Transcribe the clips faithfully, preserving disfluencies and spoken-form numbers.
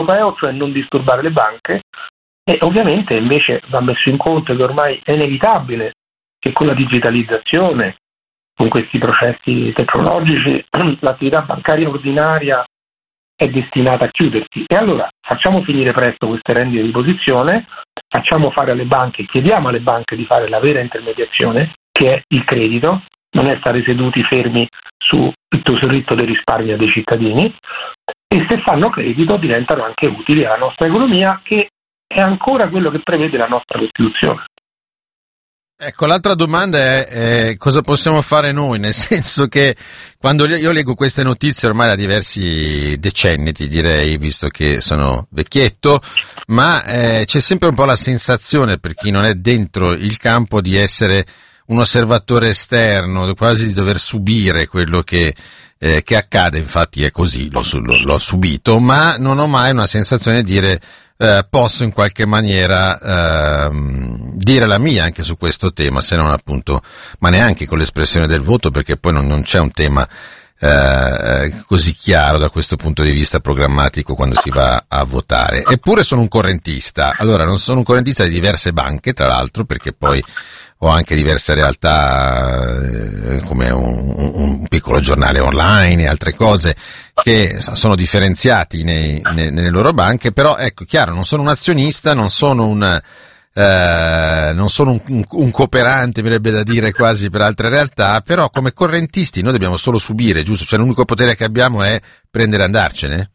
europeo, cioè non disturbare le banche, e ovviamente invece va messo in conto che ormai è inevitabile che con la digitalizzazione, con questi processi tecnologici, l'attività bancaria ordinaria è destinata a chiudersi. E allora facciamo finire presto queste rendite di posizione, facciamo fare alle banche, chiediamo alle banche di fare la vera intermediazione, che è il credito, non è stare seduti fermi sul ritto dei risparmi dei cittadini, e se fanno credito diventano anche utili alla nostra economia, che è ancora quello che prevede la nostra Costituzione. Ecco, l'altra domanda è, è cosa possiamo fare noi, nel senso che quando io leggo queste notizie ormai da diversi decenni, ti direi, visto che sono vecchietto, ma eh, c'è sempre un po' la sensazione, per chi non è dentro il campo, di essere un osservatore esterno, quasi di dover subire quello che, eh, che accade. Infatti è così, l'ho, l'ho subito, ma non ho mai una sensazione di dire eh, posso in qualche maniera eh, dire la mia anche su questo tema, se non appunto, ma neanche con l'espressione del voto, perché poi non, non c'è un tema eh, così chiaro da questo punto di vista programmatico quando si va a votare. Eppure sono un correntista. Allora, non sono un correntista di diverse banche, tra l'altro, perché poi ho anche diverse realtà eh, come un, un piccolo giornale online e altre cose che sono differenziati nei, nei, nelle loro banche, però ecco, chiaro, non sono un azionista, non sono un eh, non sono un, un, un cooperante, mi verrebbe da dire, quasi, per altre realtà, però come correntisti noi dobbiamo solo subire, giusto? Cioè l'unico potere che abbiamo è prendere e andarcene?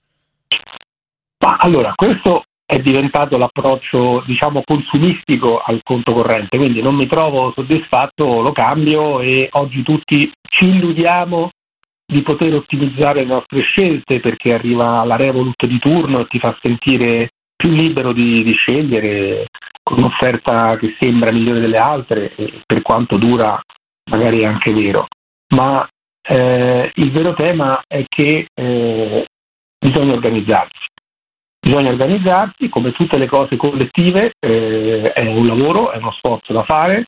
Ma allora, questo è diventato l'approccio, diciamo, consumistico al conto corrente, quindi non mi trovo soddisfatto, lo cambio, e oggi tutti ci illudiamo di poter ottimizzare le nostre scelte perché arriva la Revolut di turno e ti fa sentire più libero di, di scegliere con un'offerta che sembra migliore delle altre, e per quanto dura magari è anche vero. Ma eh, il vero tema è che eh, bisogna organizzarsi. Bisogna organizzarsi, come tutte le cose collettive, eh, è un lavoro, è uno sforzo da fare.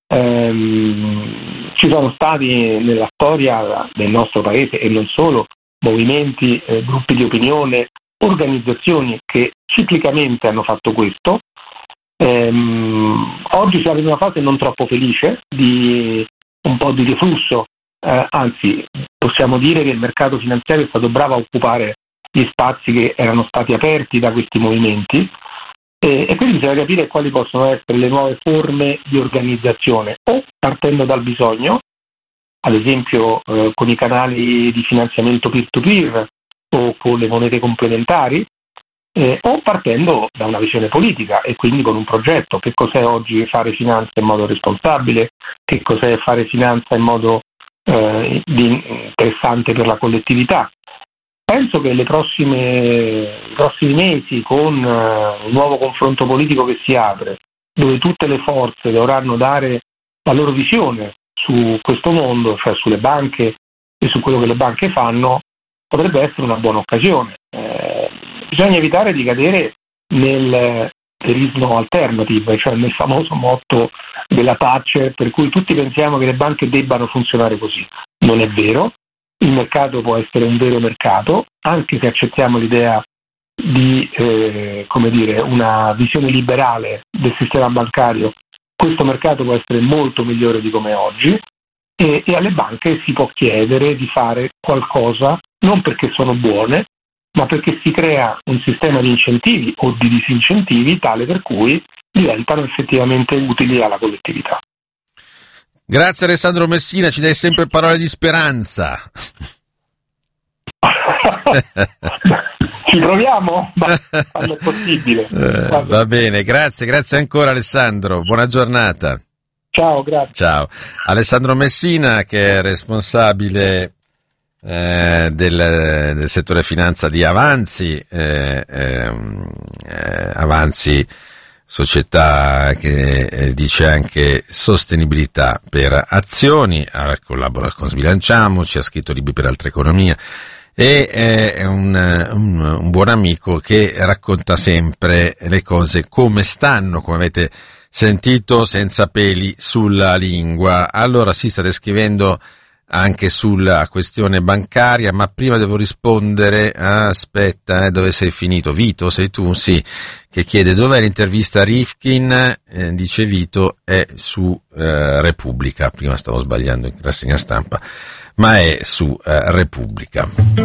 Ehm, ci sono stati nella storia del nostro paese, e non solo, movimenti, eh, gruppi di opinione, organizzazioni che ciclicamente hanno fatto questo. Ehm, oggi siamo in una fase non troppo felice, di un po' di deflusso, eh, anzi possiamo dire che il mercato finanziario è stato bravo a occupare gli spazi che erano stati aperti da questi movimenti, e, e quindi bisogna capire quali possono essere le nuove forme di organizzazione, o partendo dal bisogno, ad esempio eh, con i canali di finanziamento peer-to-peer o con le monete complementari, eh, o partendo da una visione politica e quindi con un progetto. Che cos'è oggi fare finanza in modo responsabile? Che cos'è fare finanza in modo eh, interessante per la collettività? Penso che le prossime, i prossimi mesi, con uh, un nuovo confronto politico che si apre, dove tutte le forze dovranno dare la loro visione su questo mondo, cioè sulle banche e su quello che le banche fanno, potrebbe essere una buona occasione. Eh, bisogna evitare di cadere nel verismo alternative, cioè nel famoso motto della Thatcher, per cui tutti pensiamo che le banche debbano funzionare così. Non è vero. Il mercato può essere un vero mercato, anche se accettiamo l'idea di eh, come dire, una visione liberale del sistema bancario. Questo mercato può essere molto migliore di come è oggi, e, e alle banche si può chiedere di fare qualcosa, non perché sono buone, ma perché si crea un sistema di incentivi o di disincentivi tale per cui diventano effettivamente utili alla collettività. Grazie Alessandro Messina, ci dai sempre parole di speranza. Ci proviamo, ma quando è possibile. Eh, va bene, grazie, grazie ancora Alessandro, buona giornata. Ciao, grazie. Ciao. Alessandro Messina, che è responsabile eh, del, del settore finanza di Avanzi, eh, eh, Avanzi, società che eh, dice anche sostenibilità per azioni, collabora con Sbilanciamoci, ha scritto libri per altre economie, e è un, un, un buon amico che racconta sempre le cose come stanno, come avete sentito, senza peli sulla lingua. Allora, sì, state scrivendo anche sulla questione bancaria, ma prima devo rispondere, ah, aspetta, eh, dove sei finito? Vito, sei tu? Sì, che chiede dov'è l'intervista a Rifkin, eh, dice Vito, è su eh, Repubblica, prima stavo sbagliando in rassegna stampa, ma è su eh, Repubblica.